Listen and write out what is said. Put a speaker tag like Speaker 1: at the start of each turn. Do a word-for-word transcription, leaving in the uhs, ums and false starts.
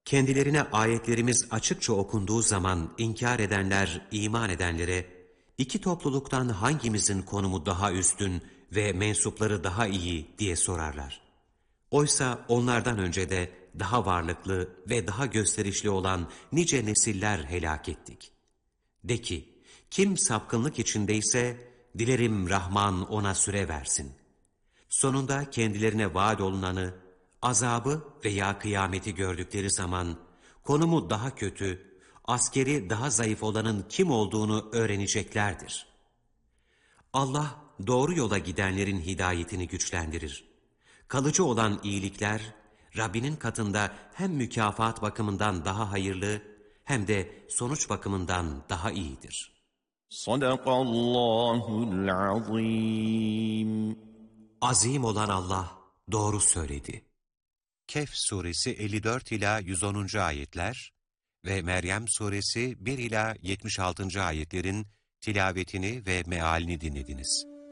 Speaker 1: Kendilerine ayetlerimiz açıkça okunduğu zaman inkar edenler iman edenlere, iki topluluktan hangimizin konumu daha üstün ve mensupları daha iyi diye sorarlar. Oysa onlardan önce de daha varlıklı ve daha gösterişli olan nice nesiller helak ettik. De ki, kim sapkınlık içindeyse, dilerim Rahman ona süre versin. Sonunda kendilerine vaat olunanı, azabı veya kıyameti gördükleri zaman, konumu daha kötü, askeri daha zayıf olanın kim olduğunu öğreneceklerdir. Allah doğru yola gidenlerin hidayetini güçlendirir. Kalıcı olan iyilikler, Rabbinin katında hem mükafat bakımından daha hayırlı, hem de sonuç bakımından daha iyidir.
Speaker 2: Sadakallahul azim.
Speaker 1: Azim olan Allah doğru söyledi. Kehf suresi elli dört ila yüz onuncu ayetler ve Meryem suresi bir ila yetmiş altıncı ayetlerin tilavetini ve mealini dinlediniz.